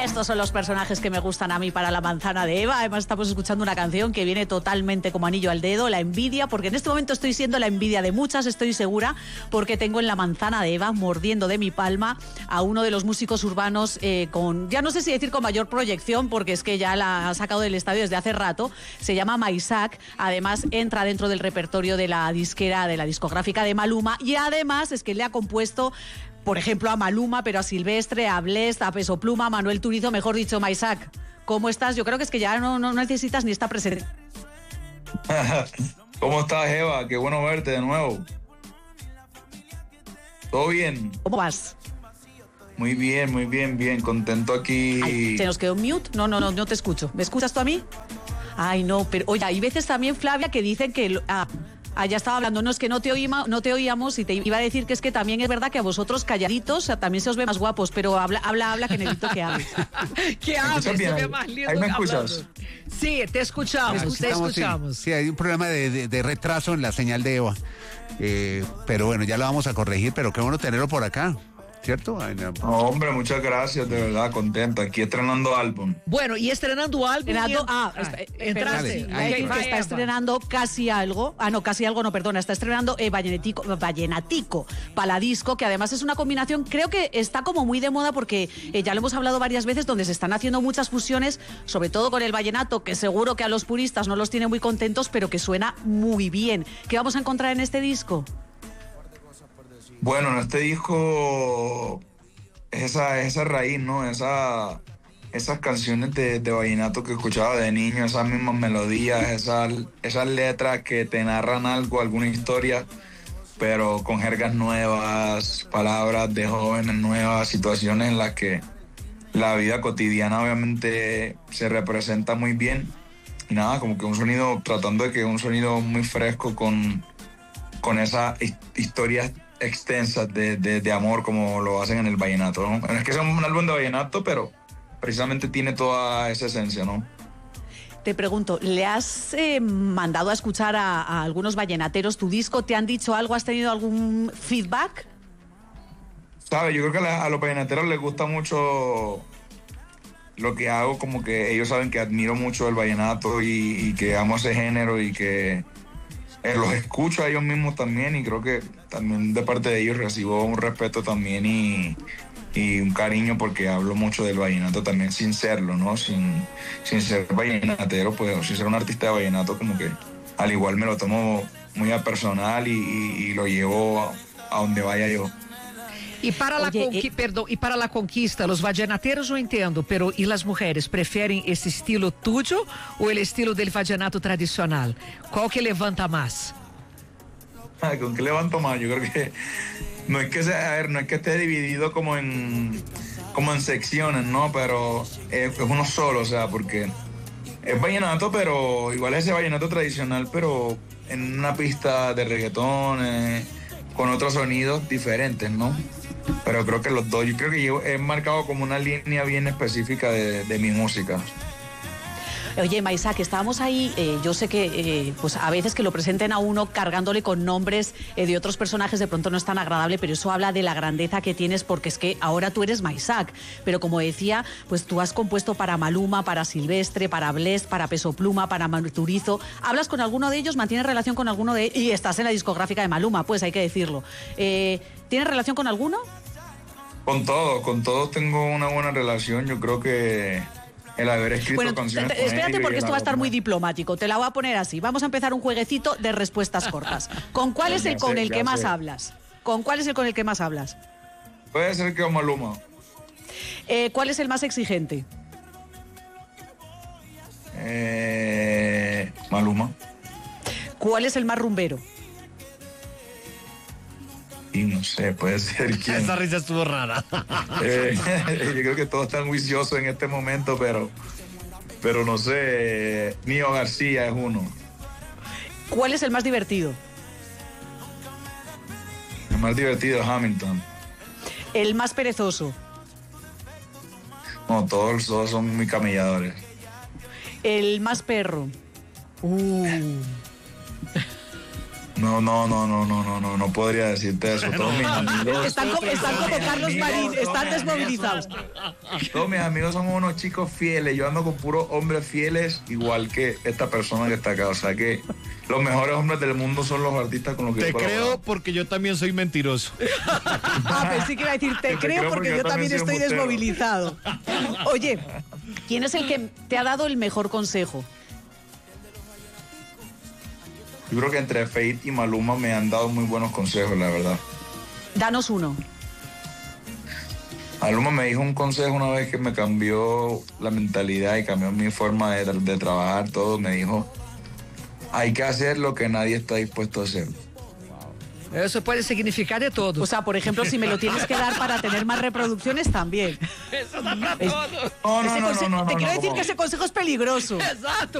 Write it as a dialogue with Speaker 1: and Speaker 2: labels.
Speaker 1: Estos son los personajes que me gustan a mí para La manzana de Eva. Además estamos escuchando una canción que viene totalmente como anillo al dedo, La envidia, porque en este momento estoy siendo la envidia de muchas, estoy segura, porque tengo en La manzana de Eva, mordiendo de mi palma, a uno de los músicos urbanos con, ya no sé si decir con mayor proyección, porque es que ya la ha sacado del estadio desde hace rato. Se llama Maysak, además entra dentro del repertorio de la disquera, de la discográfica de Maluma, y además es que le ha compuesto, por ejemplo, a Maluma, pero a Silvestre, a Blest, a Peso Pluma, a Manuel Turizo, mejor dicho. Maysak, ¿cómo estás? Yo creo que es que ya no necesitas ni estar presente.
Speaker 2: ¿Cómo estás, Eva? Qué bueno verte de nuevo. ¿Todo bien?
Speaker 1: ¿Cómo vas?
Speaker 2: Muy bien, bien. Contento aquí.
Speaker 1: Ay, ¿se nos quedó un mute? No te escucho. ¿Me escuchas tú a mí? Ay, no, pero oye, hay veces también, Flavia, que dicen que... ya estaba hablando, no, es que no te oíamos y te iba a decir que es que también es verdad que a vosotros calladitos también se os ve más guapos, pero habla, que necesito que hables.
Speaker 3: Que hables, se ve más lindo.
Speaker 2: ¿Ahí me escuchas?
Speaker 3: Sí, te escuchamos.
Speaker 4: Sí, hay un problema de retraso en la señal de Eva, pero bueno, ya lo vamos a corregir, pero qué bueno tenerlo por acá. ¿Cierto?
Speaker 2: No, hombre, muchas gracias, de verdad, contento. Aquí estrenando álbum.
Speaker 3: Bueno, y estrenando álbum.
Speaker 1: Entraste. Que está estrenando casi algo. Está estrenando Vallenatico Paladisco, que además es una combinación, creo que está como muy de moda porque ya lo hemos hablado varias veces, donde se están haciendo muchas fusiones, sobre todo con el vallenato, que seguro que a los puristas no los tiene muy contentos, pero que suena muy bien. ¿Qué vamos a encontrar en este disco?
Speaker 2: Bueno, en este disco, esa raíz, ¿no? Esas canciones de vallenato que escuchaba de niño, esas mismas melodías, esas letras que te narran algo, alguna historia, pero con jergas nuevas, palabras de jóvenes nuevas, situaciones en las que la vida cotidiana obviamente se representa muy bien. Y nada, como que tratando de que un sonido muy fresco con esas historias extensas de amor como lo hacen en el vallenato, ¿no? Es que es un álbum de vallenato, pero precisamente tiene toda esa esencia, ¿no?
Speaker 1: Te pregunto, ¿le has mandado a escuchar a algunos vallenateros tu disco? ¿Te han dicho algo? ¿Has tenido algún feedback?
Speaker 2: ¿Sabes? Yo creo que a los vallenateros les gusta mucho lo que hago, como que ellos saben que admiro mucho el vallenato y que amo ese género y que los escucho a ellos mismos también, y creo que también de parte de ellos recibo un respeto también y un cariño, porque hablo mucho del vallenato también sin serlo, ¿no? Sin ser vallenatero, pues, sin ser un artista de vallenato, como que al igual me lo tomo muy a personal y lo llevo a donde vaya yo.
Speaker 3: Y para la conquista, los vallenateros no entiendo, pero ¿y las mujeres prefieren ese estilo tuyo o el estilo del vallenato tradicional? ¿Cuál que levanta más?
Speaker 2: ¿Con qué levanto más? Yo creo que no es que esté dividido como en secciones, ¿no? Pero es uno solo, o sea, porque es vallenato, pero igual es ese vallenato tradicional, pero en una pista de reggaetón, con otros sonidos diferentes, ¿no? Pero creo que los dos, yo creo que yo he marcado como una línea bien específica de mi música.
Speaker 1: Oye, Maysak, estábamos ahí, yo sé que pues a veces que lo presenten a uno cargándole con nombres de otros personajes de pronto no es tan agradable, pero eso habla de la grandeza que tienes, porque es que ahora tú eres Maysak, pero como decía, pues tú has compuesto para Maluma, para Silvestre, para Blest, para Peso Pluma, para Manuel Turizo. ¿Hablas con alguno de ellos? ¿Mantienes relación con alguno de ellos? Y estás en la discográfica de Maluma, pues hay que decirlo. ¿Tienes relación con alguno?
Speaker 2: Con todos tengo una buena relación. Yo creo que el haber escrito canciones con
Speaker 1: espérate,
Speaker 2: ellos,
Speaker 1: porque esto va a estar muy diplomático. Te la voy a poner así. Vamos a empezar un jueguecito de respuestas cortas. ¿Con cuál es el con el que más hablas? ¿Con cuál es el con el que más hablas?
Speaker 2: Puede ser que Maluma.
Speaker 1: ¿Cuál es el más exigente?
Speaker 2: Maluma.
Speaker 1: ¿Cuál es el más rumbero?
Speaker 2: Y no sé, puede ser quién.
Speaker 4: Esa risa estuvo rara.
Speaker 2: Yo creo que todos están juiciosos en este momento, pero no sé. Nio García es uno.
Speaker 1: ¿Cuál es el más divertido?
Speaker 2: El más divertido es Hamilton.
Speaker 1: ¿El más perezoso?
Speaker 2: No, todos son muy camelladores.
Speaker 1: ¿El más perro?
Speaker 2: No podría decirte eso. Todos mis amigos.
Speaker 1: Están como Carlos Marín, están desmovilizados.
Speaker 2: Todos mis amigos somos unos chicos fieles. Yo ando con puros hombres fieles, igual que esta persona que está acá. O sea que los mejores hombres del mundo son los artistas con los que
Speaker 5: Te
Speaker 2: yo
Speaker 5: creo
Speaker 2: colaboro.
Speaker 5: porque yo también soy mentiroso.
Speaker 1: Pensé que iba a decir, te creo porque yo también estoy
Speaker 2: soy embustero.
Speaker 1: desmovilizado. Oye, ¿quién es el que te ha dado el mejor consejo?
Speaker 2: Yo creo que entre Fate y Maluma me han dado muy buenos consejos, la verdad.
Speaker 1: Danos uno.
Speaker 2: Maluma me dijo un consejo una vez que me cambió la mentalidad y cambió mi forma de trabajar, todo. Me dijo, hay que hacer lo que nadie está dispuesto a hacer.
Speaker 3: Eso puede significar de todo.
Speaker 1: O sea, por ejemplo, si me lo tienes que dar para tener más reproducciones, también.
Speaker 3: Eso da para todo.
Speaker 2: No,
Speaker 1: Te quiero decir
Speaker 2: ¿cómo?
Speaker 1: que ese consejo es peligroso.
Speaker 3: Exato.